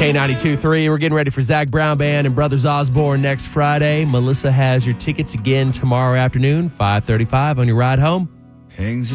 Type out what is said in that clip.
K92.3. We're getting ready for Zach Brown Band and Brothers Osborne next Friday. Melissa has your tickets again tomorrow afternoon, 5:35 on your ride home. Hangs